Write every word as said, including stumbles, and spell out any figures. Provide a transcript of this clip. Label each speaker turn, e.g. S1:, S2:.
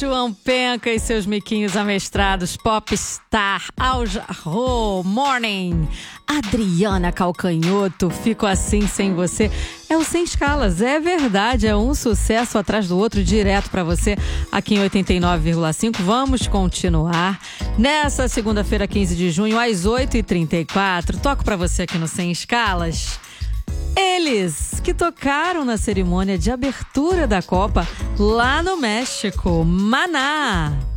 S1: João Penca e seus miquinhos amestrados, Popstar, Al Jarreau, Morning, Adriana Calcanhoto, Fico Assim Sem Você. É o Sem Escalas, é verdade, é um sucesso atrás do outro, direto pra você aqui em oitenta e nove vírgula cinco. Vamos continuar nessa segunda-feira, quinze de junho, às oito e trinta e quatro. Toco pra você aqui no Sem Escalas eles que tocaram na cerimônia de abertura da Copa lá no México, Maná.